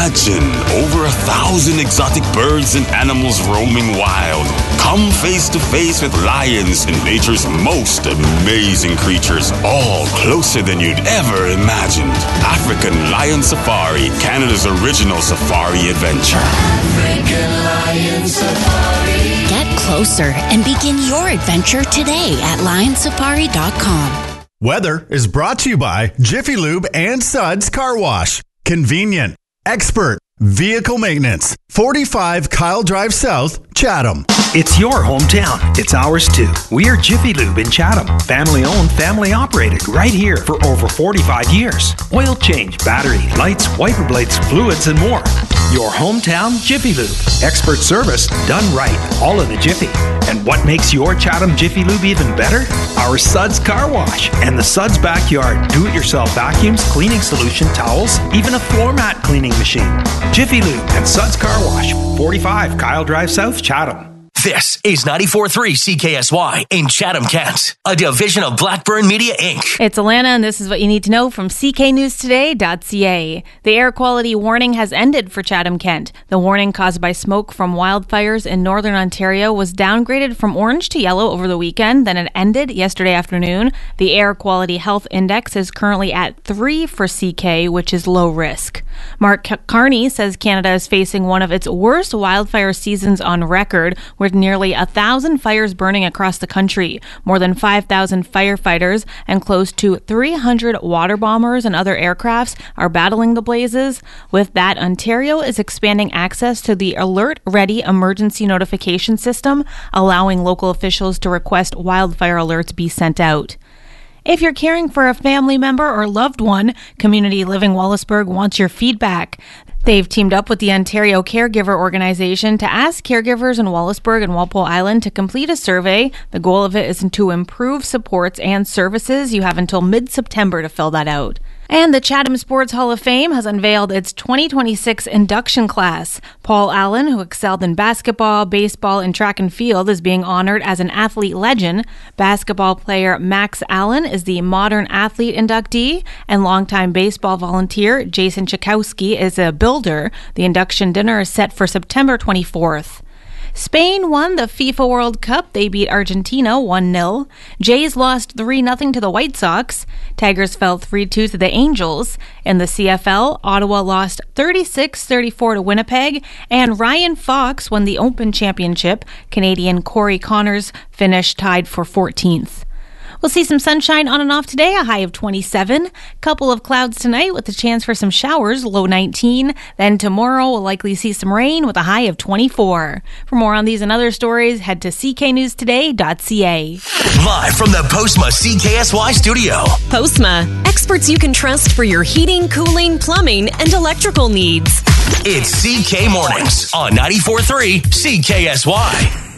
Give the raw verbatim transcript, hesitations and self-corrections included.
Imagine over a thousand exotic birds and animals roaming wild. Come face to face with lions and nature's most amazing creatures, all closer than you'd ever imagined. African Lion Safari, Canada's original safari adventure. African Lion Safari. Get closer and begin your adventure today at lion safari dot com. Weather is brought to you by Jiffy Lube and Suds Car Wash. Convenient, expert, vehicle maintenance. forty-five Kyle Drive South, Chatham. It's your hometown. It's ours too. We are Jiffy Lube in Chatham. Family owned, family operated, right here for over forty-five years. Oil change, battery, lights, wiper blades, fluids, and more. Your hometown Jiffy Lube. Expert service done right, all in a jiffy. And what makes your Chatham Jiffy Lube even better? Our Suds Car Wash and the Suds Backyard do-it-yourself vacuums, cleaning solution, towels, even a floor mat cleaning machine. Jiffy Lube and Suds Car Wash, forty-five Kyle Drive South, Chatham. This is ninety-four point three C K S Y in Chatham, Kent, a division of Blackburn Media, Incorporated. It's Alana, and this is what you need to know from c k news today dot c a. The air quality warning has ended for Chatham, Kent. The warning caused by smoke from wildfires in northern Ontario was downgraded from orange to yellow over the weekend, then it ended yesterday afternoon. The Air Quality Health Index is currently at three for C K, which is low risk. Mark Carney says Canada is facing one of its worst wildfire seasons on record, with nearly a thousand fires burning across the country. More than five thousand firefighters and close to three hundred water bombers and other aircrafts are battling the blazes. With that, Ontario is expanding access to the Alert Ready emergency notification system, allowing local officials to request wildfire alerts be sent out. If you're caring for a family member or loved one, Community Living Wallaceburg wants your feedback. They've teamed up with the Ontario Caregiver Organization to ask caregivers in Wallaceburg and Walpole Island to complete a survey. The goal of it is to improve supports and services. You have until mid-September to fill that out. And the Chatham Sports Hall of Fame has unveiled its twenty twenty-six induction class. Paul Allen, who excelled in basketball, baseball, and track and field, is being honored as an athlete legend. Basketball player Max Allen is the modern athlete inductee, and longtime baseball volunteer Jason Chakowski is a builder. The induction dinner is set for September twenty-fourth. Spain won the FIFA World Cup. They beat Argentina one nil. Jays lost three nothing to the White Sox. Tigers fell three two to the Angels. In the C F L, Ottawa lost thirty-six thirty-four to Winnipeg. And Ryan Fox won the Open Championship. Canadian Corey Connors finished tied for fourteenth. We'll see some sunshine on and off today, a high of twenty-seven. Couple of clouds tonight with a chance for some showers, low nineteen. Then tomorrow we'll likely see some rain with a high of twenty-four. For more on these and other stories, head to c k news today dot c a. Live from the Postma C K S Y studio. Postma, experts you can trust for your heating, cooling, plumbing, and electrical needs. It's C K Mornings on ninety-four point three C K S Y.